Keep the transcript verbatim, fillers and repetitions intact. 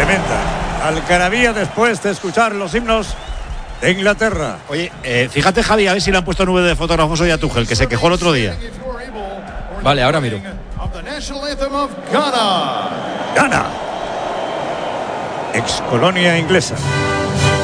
Tremenda algarabía después de escuchar los himnos de Inglaterra. Oye, eh, fíjate, Javi, a ver si le han puesto nube de fotógrafos hoy a Tuchel, que se quejó el otro día. Vale, ahora miro. Ghana, ex colonia inglesa.